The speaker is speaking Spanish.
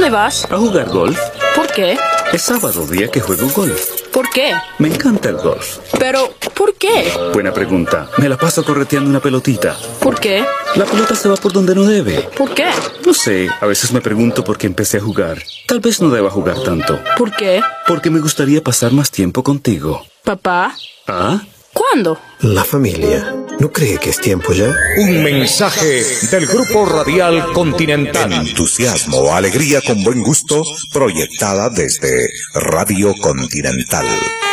dónde vas? A jugar golf. ¿Por qué? Es sábado, día que juego golf. ¿Por qué? Me encanta el golf. Pero, ¿por qué? Buena pregunta. Me la paso correteando una pelotita. ¿Por qué? La pelota se va por donde no debe. ¿Por qué? No sé, a veces me pregunto por qué empecé a jugar. Tal vez no deba jugar tanto. ¿Por qué? Porque me gustaría pasar más tiempo contigo. ¿Papá? ¿Ah? ¿Cuándo? La familia. ¿No cree que es tiempo ya? Un mensaje del Grupo Radial Continental. Entusiasmo, alegría con buen gusto, proyectada desde Radio Continental.